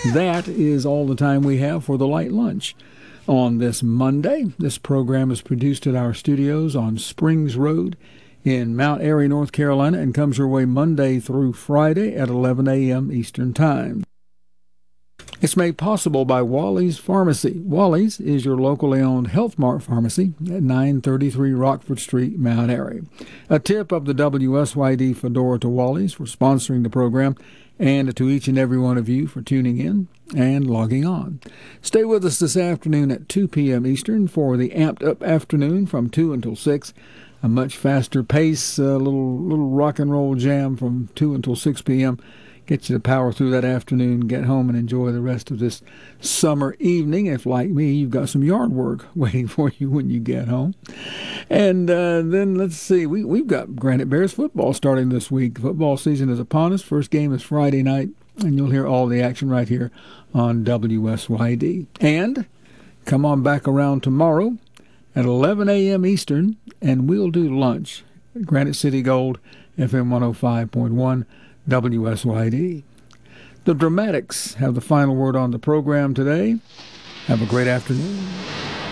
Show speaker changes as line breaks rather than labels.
That is all the time we have for the Light Lunch on this Monday. This program is produced at our studios on Springs Road in Mount Airy, North Carolina, and comes your way Monday through Friday at 11 a.m. Eastern Time. It's made possible by Wally's Pharmacy. Wally's is your locally owned Health Mart pharmacy at 933 Rockford Street, Mount Airy. A tip of the WSYD Fedora to Wally's for sponsoring the program, and to each and every one of you for tuning in and logging on. Stay with us this afternoon at 2 p.m. Eastern for the Amped Up Afternoon from 2 until 6. A much faster pace, a little rock and roll jam from 2 until 6 p.m. Get you to power through that afternoon, get home, and enjoy the rest of this summer evening. If, like me, you've got some yard work waiting for you when you get home. And then let's see, we've got Granite Bears football starting this week. Football season is upon us. First game is Friday night, and you'll hear all the action right here on WSYD. And come on back around tomorrow at 11 a.m. Eastern, and we'll do lunch at Granite City Gold, FM 105.1. WSYD. The Dramatics have the final word on the program today. Have a great afternoon.